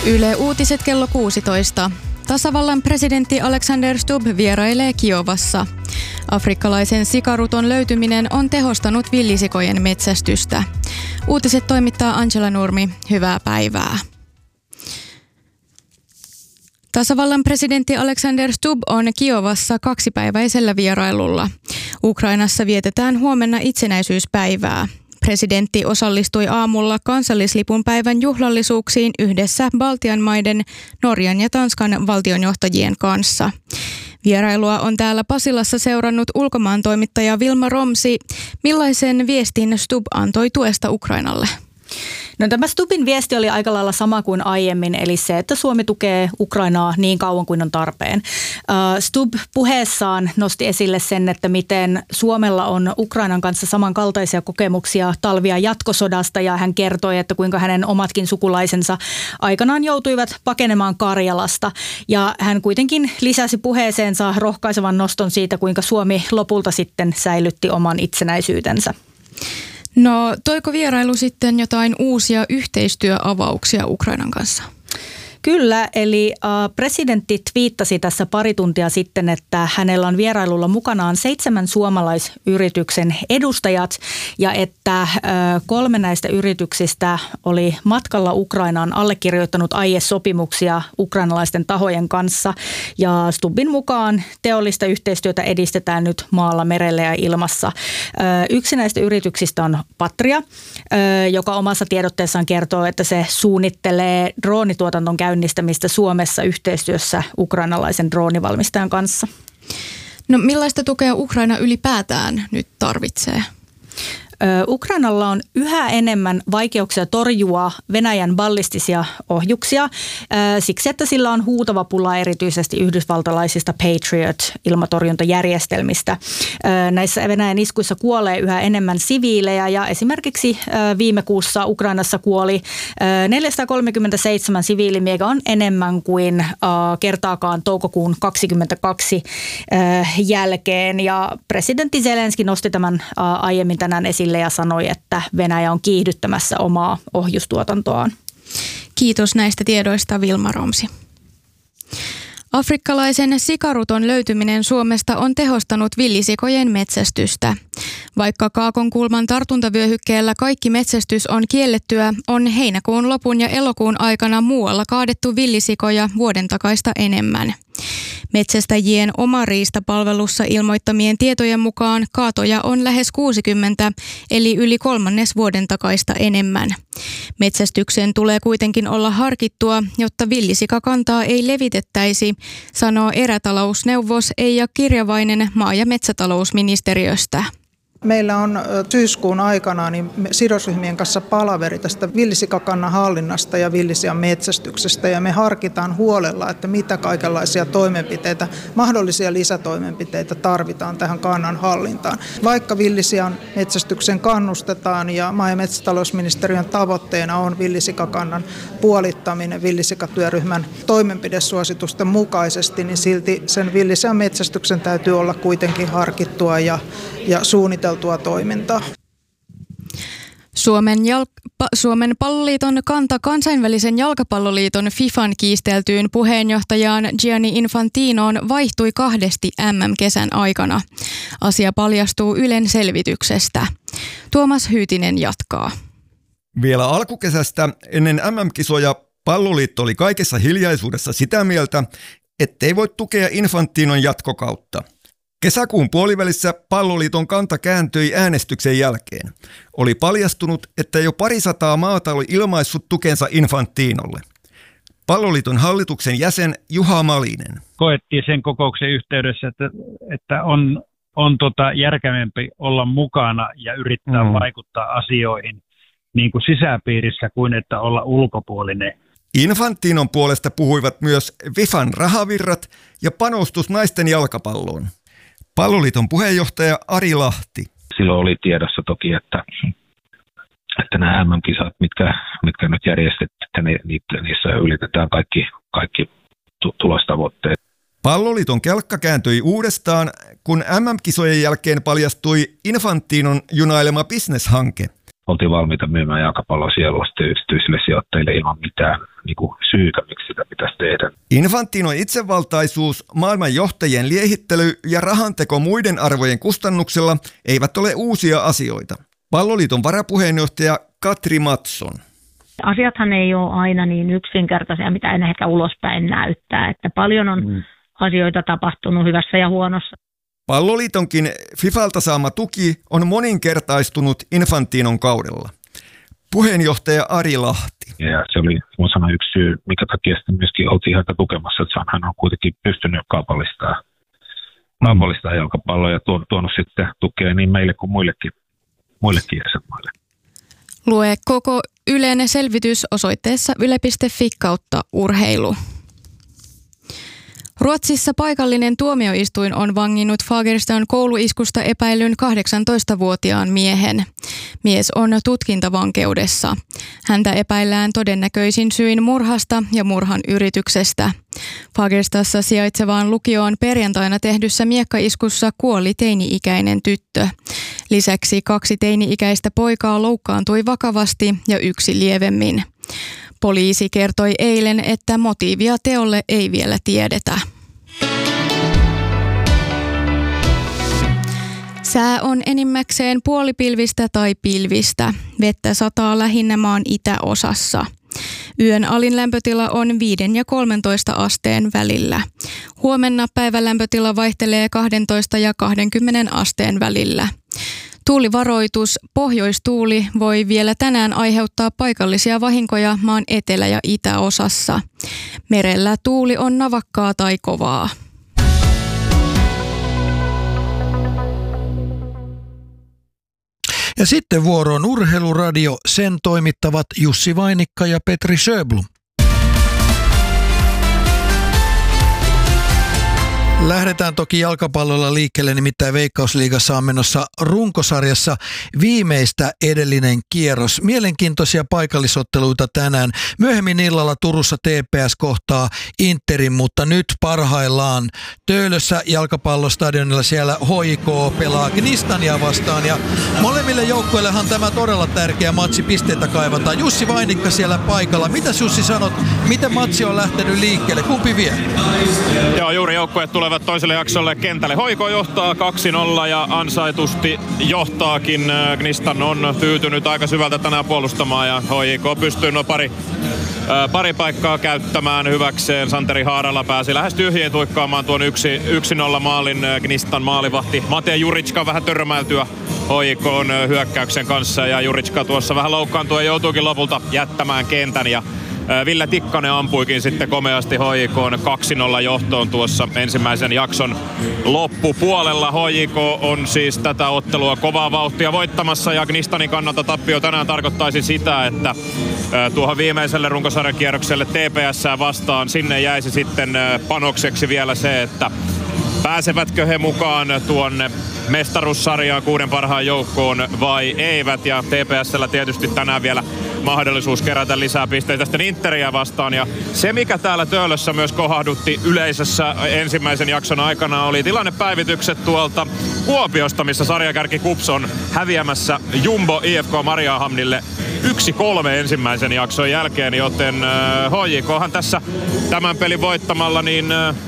Yle Uutiset kello 16. Tasavallan presidentti Alexander Stubb vierailee Kiovassa. Afrikkalaisen sikaruton löytyminen on tehostanut villisikojen metsästystä. Uutiset toimittaa Angela Nurmi. Hyvää päivää. Tasavallan presidentti Alexander Stubb on Kiovassa 2-päiväisellä vierailulla. Ukrainassa vietetään huomenna itsenäisyyspäivää. Presidentti osallistui aamulla kansallislipunpäivän juhlallisuuksiin yhdessä Baltian maiden, Norjan ja Tanskan valtionjohtajien kanssa. Vierailua on täällä Pasilassa seurannut ulkomaantoimittaja Vilma Romsi. Millaisen viestin Stubb antoi tuesta Ukrainalle? No, tämä Stubbin viesti oli aika lailla sama kuin aiemmin, eli se, että Suomi tukee Ukrainaa niin kauan kuin on tarpeen. Stubb puheessaan nosti esille sen, että miten Suomella on Ukrainan kanssa samankaltaisia kokemuksia talvia jatkosodasta, ja hän kertoi, että kuinka hänen omatkin sukulaisensa aikanaan joutuivat pakenemaan Karjalasta. Ja hän kuitenkin lisäsi puheeseensa rohkaisevan noston siitä, kuinka Suomi lopulta sitten säilytti oman itsenäisyytensä. No, toiko vierailu sitten jotain uusia yhteistyöavauksia Ukrainan kanssa? Kyllä, eli presidentti twiittasi tässä pari tuntia sitten, että hänellä on vierailulla mukanaan 7 suomalaisyrityksen edustajat ja että 3 näistä yrityksistä oli matkalla Ukrainaan allekirjoittanut aiesopimuksia ukrainalaisten tahojen kanssa. Ja Stubbin mukaan teollista yhteistyötä edistetään nyt maalla, merellä ja ilmassa. Yksi näistä yrityksistä on Patria, joka omassa tiedotteessaan kertoo, että se suunnittelee droonituotanton käynnistämistä Suomessa yhteistyössä ukrainalaisen droonivalmistajan kanssa. No, millaista tukea Ukraina ylipäätään nyt tarvitsee? Ukrainalla on yhä enemmän vaikeuksia torjua Venäjän ballistisia ohjuksia siksi, että sillä on huutava pula erityisesti yhdysvaltalaisista Patriot-ilmatorjuntajärjestelmistä. Näissä Venäjän iskuissa kuolee yhä enemmän siviilejä ja esimerkiksi viime kuussa Ukrainassa kuoli 437 siviiliä, mikä on enemmän kuin kertaakaan toukokuun 2022 jälkeen. Ja presidentti Zelenski nosti tämän aiemmin tänään esille ja sanoi, että Venäjä on kiihdyttämässä omaa ohjustuotantoaan. Kiitos näistä tiedoista, Vilma Romsi. Afrikkalaisen sikaruton löytyminen Suomesta on tehostanut villisikojen metsästystä. Vaikka Kaakonkulman tartuntavyöhykkeellä kaikki metsästys on kiellettyä, on heinäkuun lopun ja elokuun aikana muualla kaadettu villisikoja vuoden takaista enemmän. Metsästäjien Omariista-palvelussa ilmoittamien tietojen mukaan kaatoja on lähes 60, eli yli 1/3 vuoden takaista enemmän. Metsästyksen tulee kuitenkin olla harkittua, jotta villisikakantaa ei levitettäisi, sanoo erätalousneuvos Eija Kirjavainen maa- ja metsätalousministeriöstä. Meillä on syyskuun aikana sidosryhmien kanssa palaveri tästä villisikakannan hallinnasta ja villisian metsästyksestä, ja me harkitaan huolella, että mitä kaikenlaisia toimenpiteitä, mahdollisia lisätoimenpiteitä tarvitaan tähän kannan hallintaan. Vaikka villisian metsästyksen kannustetaan ja maa- ja metsätalousministeriön tavoitteena on villisikakannan puolittaminen villisikatyöryhmän toimenpidesuositusten mukaisesti, niin silti sen villisian metsästyksen täytyy olla kuitenkin harkittua ja suunniteltua toimintaa. Suomen palloliiton kanta kansainvälisen jalkapalloliiton FIFAn kiisteltyyn puheenjohtajaan Gianni Infantinoon vaihtui 2 MM-kesän aikana. Asia paljastuu Ylen selvityksestä. Tuomas Hyytinen jatkaa. Vielä alkukesästä ennen MM-kisoja palloliitto oli kaikessa hiljaisuudessa sitä mieltä, ettei voi tukea Infantinon jatkokautta. Kesäkuun puolivälissä palloliiton kanta kääntyi äänestyksen jälkeen. Oli paljastunut, että jo 200 maata oli ilmaissut tukensa Infantinolle. Palloliiton hallituksen jäsen Juha Malinen. Koettiin sen kokouksen yhteydessä, että on järkevämpi olla mukana ja yrittää vaikuttaa asioihin niin kuin sisäpiirissä kuin että olla ulkopuolinen. Infantinon puolesta puhuivat myös FIFAn rahavirrat ja panostus naisten jalkapalloon. Palloliiton puheenjohtaja Ari Lahti. Silloin oli tiedossa toki, että nämä MM-kisat, mitkä nyt järjestetään, niissä ylitetään kaikki tulostavoitteet. Palloliiton kelkka kääntyi uudestaan, kun MM-kisojen jälkeen paljastui Infantinon junailema bisneshanke. Oltiin valmiita myymään jalkapallon sielusta yksityisille sijoittajille ilman mitään niin kuin syytä, miksi sitä pitäisi tehdä. Infantinon itsevaltaisuus, maailman johtajien liehittely ja rahanteko muiden arvojen kustannuksella eivät ole uusia asioita. Palloliiton varapuheenjohtaja Katri Mattsson. Asiathan ei ole aina niin yksinkertaisia, mitä en ehkä ulospäin näyttää, että paljon on asioita tapahtunut hyvässä ja huonossa. Palloliitonkin FIFAlta saama tuki on moninkertaistunut Infantinon kaudella. Puheenjohtaja Ari Lahti. Ja se oli yksi syy, mikä takia sitten myöskin oltiin häntä tukemassa, että hän on kuitenkin pystynyt kaupallistamaan jalkapalloa ja tuonut sitten tukea niin meille kuin muillekin jäsenmaille. Lue koko Ylen selvitys osoitteessa yle.fi/urheilu. Ruotsissa paikallinen tuomioistuin on vanginnut Fagerstan kouluiskusta epäillyn 18-vuotiaan miehen. Mies on tutkintavankeudessa. Häntä epäillään todennäköisin syin murhasta ja murhan yrityksestä. Fagerstassa sijaitsevaan lukioon perjantaina tehdyssä miekkaiskussa kuoli teini-ikäinen tyttö. Lisäksi 2 teini-ikäistä poikaa loukkaantui vakavasti ja 1 lievemmin. Poliisi kertoi eilen, että motiivia teolle ei vielä tiedetä. Sää on enimmäkseen puolipilvistä tai pilvistä. Vettä sataa lähinnä maan itäosassa. Yön alin lämpötila on 5 ja 13 asteen välillä. Huomenna päivälämpötila vaihtelee 12 ja 20 asteen välillä. Tuulivaroitus, pohjoistuuli voi vielä tänään aiheuttaa paikallisia vahinkoja maan etelä- ja itäosassa. Merellä tuuli on navakkaa tai kovaa. Ja sitten vuoroon Urheiluradio, sen toimittavat Jussi Vainikka ja Petri Sjöblom. Lähdetään toki jalkapallolla liikkeelle, nimittäin Veikkausliigassa on menossa runkosarjassa viimeistä edellinen kierros. Mielenkiintoisia paikallisotteluita tänään. Myöhemmin illalla Turussa TPS kohtaa Interin, mutta nyt parhaillaan Töölössä jalkapallostadionilla siellä HJK pelaa Gnistania vastaan. Ja molemmille joukkueillehan tämä todella tärkeä matsi, pisteitä kaivataan. Jussi Vainikka siellä paikalla. Mitäs Jussi sanot, miten matsi on lähtenyt liikkeelle? Kumpi vie? Joo, juuri joukkueet tulevat toiselle jaksolle kentälle. HJK johtaa 2-0 ja ansaitusti johtaakin. Gnistan on tyytynyt aika syvältä tänään puolustamaan ja HJK pystyy pari paikkaa käyttämään hyväkseen. Santeri Haarala pääsi lähes tyhjiin tuikkaamaan tuon 1-0 maalin. Gnistan maalivahti Mate Juricka vähän törmäiltyä HJK:n hyökkäyksen kanssa ja Juricka tuossa vähän loukkaantui ja joutuikin lopulta jättämään kentän ja Ville Tikkanen ampuikin sitten komeasti HJK:n 2-0 johtoon tuossa ensimmäisen jakson loppupuolella. HJK on siis tätä ottelua kovaa vauhtia voittamassa ja Gnistanin kannalta tappio tänään tarkoittaisi sitä, että tuohon viimeiselle runkosarjan kierrokselle TPS:ää vastaan sinne jäisi sitten panokseksi vielä se, että pääsevätkö he mukaan tuonne mestaruussarjaan 6 parhaan joukkoon vai eivät. Ja TPS:llä tietysti tänään vielä mahdollisuus kerätä lisää pisteitä sitten Interiä vastaan. Ja se, mikä täällä Töölössä myös kohahdutti yleisössä ensimmäisen jakson aikana, oli tilannepäivitykset tuolta Kuopiosta, missä sarjakärki KuPS on häviämässä Jumbo IFK Mariehamnille 1-3 ensimmäisen jakson jälkeen, joten HJKhan tässä tämän pelin voittamalla niin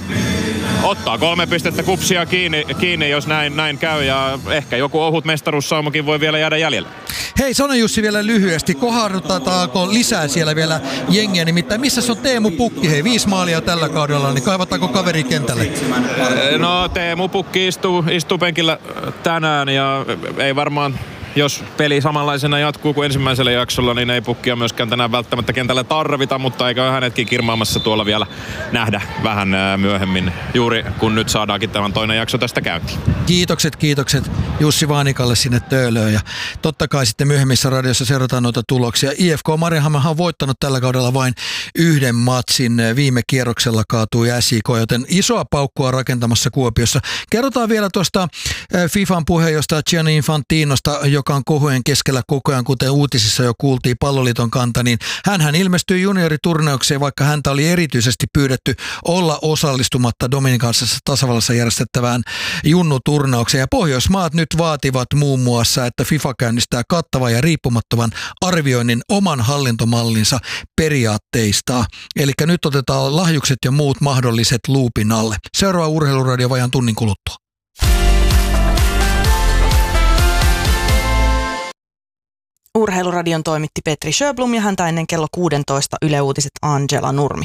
ottaa 3 pistettä KuPSia kiinni, jos näin käy, ja ehkä joku ohut mestaruussaumakin voi vielä jäädä jäljelle. Hei, sano Jussi vielä lyhyesti, kohdataanko lisää siellä vielä jengiä, nimittäin missä on Teemu Pukki, hei 5 maalia tällä kaudella, niin kaivataanko kaveri kentälle? No Teemu Pukki istuu penkillä tänään ja ei varmaan, jos peli samanlaisena jatkuu kuin ensimmäisellä jaksolla, niin ei Pukkia myöskään tänään välttämättä kentällä tarvita, mutta eikä hänetkin kirmaamassa tuolla vielä nähdä vähän myöhemmin, juuri kun nyt saadaankin tämän toinen jakso tästä käyntiin. Kiitokset Jussi Vainikalle sinne Töölöön ja totta kai sitten myöhemmissä radiossa seurataan noita tuloksia. IFK Mariehamnhan on voittanut tällä kaudella vain 1 matsin, viime kierroksella kaatui SJK, joten isoa paukkua rakentamassa Kuopiossa. Kerrotaan vielä tuosta FIFAn puheenjohtaja Gianni Infantinosta, joka joka on kohujen keskellä koko ajan, kuten uutisissa jo kuultiin, Palloliiton kanta, niin hänhän ilmestyi junioriturnaukseen, vaikka häntä oli erityisesti pyydetty olla osallistumatta Dominikanisessa tasavallassa järjestettävään junnuturnaukseen. Ja Pohjoismaat nyt vaativat muun muassa, että FIFA käynnistää kattavan ja riippumattoman arvioinnin oman hallintomallinsa periaatteista. Eli nyt otetaan lahjukset ja muut mahdolliset luupin alle. Seuraava Urheiluradio vajaan tunnin kuluttua. Urheiluradion toimitti Petri Sjöblom ja häntä ennen kello 16 Yle Uutiset Angela Nurmi.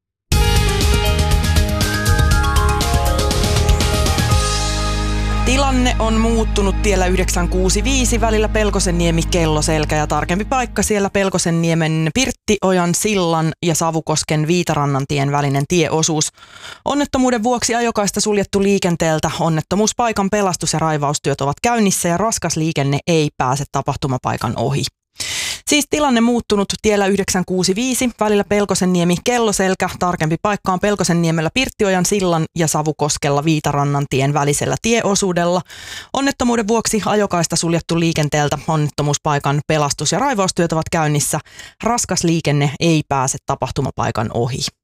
Tilanne on muuttunut tiellä 965 välillä Pelkosenniemi-Kelloselkä ja tarkempi paikka siellä Pelkosenniemen Pirttiojan sillan ja Savukosken Viitarannantien välinen tieosuus. Onnettomuuden vuoksi ajokaista suljettu liikenteeltä. Onnettomuuspaikan pelastus- ja raivaustyöt ovat käynnissä ja raskas liikenne ei pääse tapahtumapaikan ohi. Siis tilanne muuttunut tiellä 965 välillä Pelkosenniemi-Kelloselkä. Tarkempi paikka on Pelkosenniemellä Pirttiojan sillan ja Savukoskella Viitarannantien välisellä tieosuudella. Onnettomuuden vuoksi ajokaista suljettu liikenteeltä. Onnettomuuspaikan pelastus- ja raivaustyöt ovat käynnissä. Raskas liikenne ei pääse tapahtumapaikan ohi.